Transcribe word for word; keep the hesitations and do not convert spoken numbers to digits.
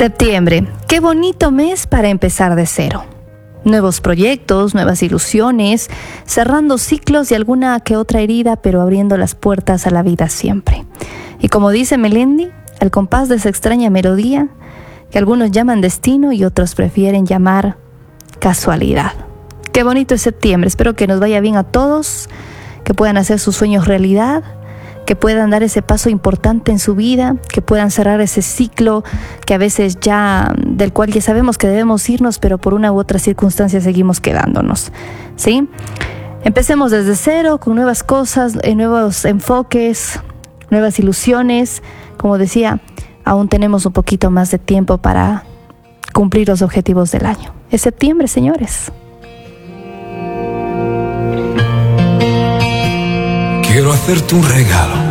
Septiembre, qué bonito mes para empezar de cero. Nuevos proyectos, nuevas ilusiones, cerrando ciclos y alguna que otra herida, pero abriendo las puertas a la vida siempre. Y como dice Melendi, al compás de esa extraña melodía que algunos llaman destino y otros prefieren llamar casualidad. Qué bonito es septiembre, espero que nos vaya bien a todos, que puedan hacer sus sueños realidad, que puedan dar ese paso importante en su vida, que puedan cerrar ese ciclo que a veces ya, del cual ya sabemos que debemos irnos, pero por una u otra circunstancia seguimos quedándonos, ¿sí? Empecemos desde cero, con nuevas cosas, nuevos enfoques, nuevas ilusiones. Como decía, aún tenemos un poquito más de tiempo para cumplir los objetivos del año. Es septiembre, señores. Quiero hacerte un regalo,